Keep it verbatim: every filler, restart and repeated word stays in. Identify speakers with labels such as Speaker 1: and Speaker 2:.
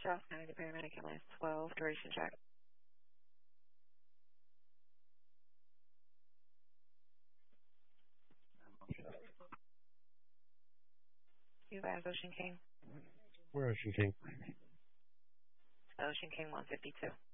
Speaker 1: Charles County, the paramedic ambulance twelve, duration check. You guys, Ocean King.
Speaker 2: Where Ocean King?
Speaker 1: Ocean King one fifty-two.